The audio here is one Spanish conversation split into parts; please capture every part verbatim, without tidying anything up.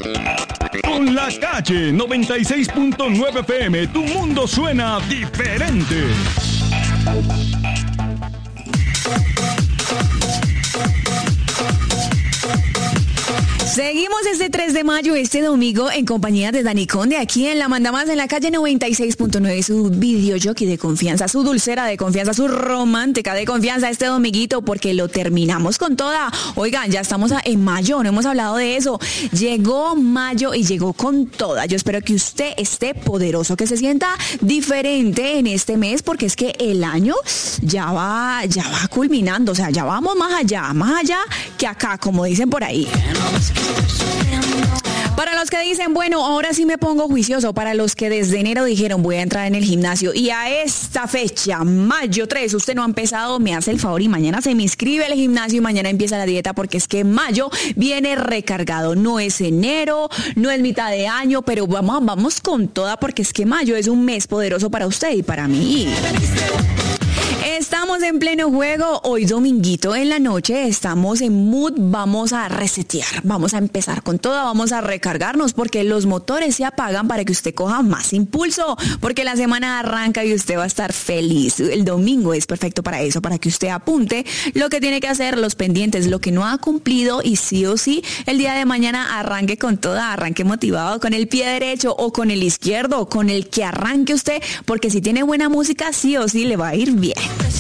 Con La Calle noventa y seis punto nueve F M, tu mundo suena diferente. Seguimos este tres de mayo, este domingo, en compañía de Dani Conde, aquí en La Manda Más, en La Calle noventa y seis punto nueve, su videojockey de confianza, su dulcera de confianza, su romántica de confianza este dominguito, porque lo terminamos con toda. Oigan, ya estamos en mayo, no hemos hablado de eso. Llegó mayo y llegó con toda. Yo espero que usted esté poderoso, que se sienta diferente en este mes, porque es que el año ya va, ya va culminando, o sea, ya vamos más allá, más allá que acá, como dicen por ahí. Para los que dicen, bueno, ahora sí me pongo juicioso, para los que desde enero dijeron voy a entrar en el gimnasio y a esta fecha, mayo tres, usted no ha empezado, me hace el favor y mañana se me inscribe al gimnasio y mañana empieza la dieta, porque es que mayo viene recargado, no es enero, no es mitad de año, pero vamos, vamos con toda, porque es que mayo es un mes poderoso para usted y para mí. Estamos en pleno juego, hoy dominguito en la noche, estamos en mood, vamos a resetear, vamos a empezar con todo, vamos a recargarnos, porque los motores se apagan para que usted coja más impulso, porque la semana arranca y usted va a estar feliz. El domingo es perfecto para eso, para que usted apunte lo que tiene que hacer, los pendientes, lo que no ha cumplido, y sí o sí, el día de mañana arranque con toda, arranque motivado con el pie derecho o con el izquierdo, con el que arranque usted, porque si tiene buena música, sí o sí le va a ir bien.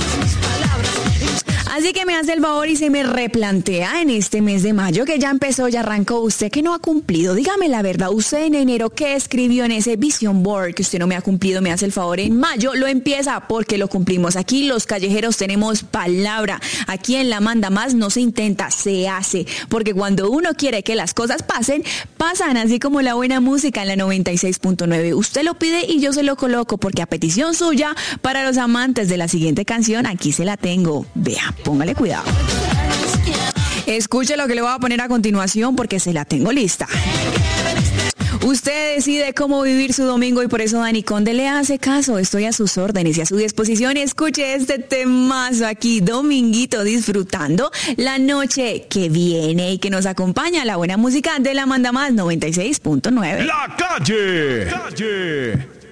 Así que me hace el favor y se me replantea en este mes de mayo que ya empezó, ya arrancó, usted que no ha cumplido. Dígame la verdad, usted en enero, ¿qué escribió en ese vision board que usted no me ha cumplido? Me hace el favor, en mayo lo empieza, porque lo cumplimos. Aquí los callejeros tenemos palabra. Aquí en La Manda Más no se intenta, se hace. Porque cuando uno quiere que las cosas pasen, pasan, así como la buena música en la noventa y seis punto nueve. Usted lo pide y yo se lo coloco, porque a petición suya, para los amantes de la siguiente canción, aquí se la tengo. Vea. Póngale cuidado. Escuche lo que le voy a poner a continuación, porque se la tengo lista. Usted decide cómo vivir su domingo y por eso Dani Conde le hace caso. Estoy a sus órdenes y a su disposición. Escuche este temazo aquí, dominguito, disfrutando la noche que viene y que nos acompaña la buena música de La Manda Más noventa y seis punto nueve. La Calle. Calle.